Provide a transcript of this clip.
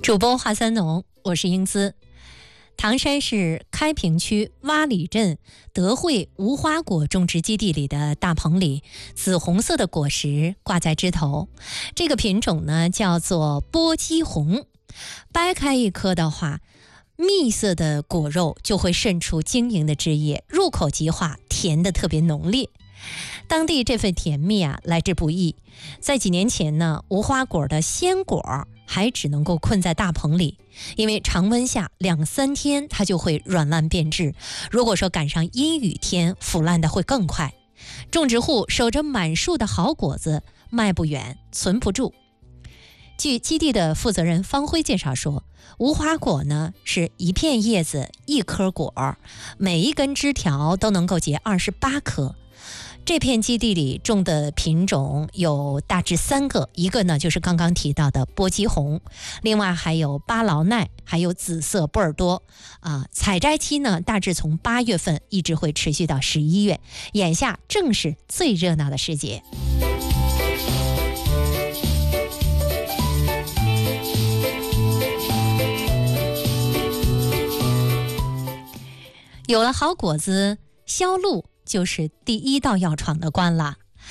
主播华三农，我是英姿。唐山市开平区洼里镇德惠无花果种植基地里的大棚里，紫红色的果实挂在枝头，这个品种呢叫做波姬红。掰开一颗的话，蜜色的果肉就会渗出晶莹的汁液，入口即化，甜得特别浓烈。当地这份甜蜜来之不易。在几年前呢，无花果的鲜果还只能够困在大棚里，因为常温下2-3天它就会软烂变质，如果说赶上阴雨天，腐烂的会更快。种植户守着满树的好果子，卖不远，存不住。据基地的负责人方辉介绍说，无花果呢是一片叶子一颗果，每一根枝条都能够结28颗。这片基地里种的品种有大致3个，一个呢就是刚刚提到的波姬红，另外还有巴劳奈，还有紫色波尔多。采摘期呢大致从8月份一直会持续到11月，眼下正是最热闹的时节。有了好果子，销路就是第一道要闯的关了。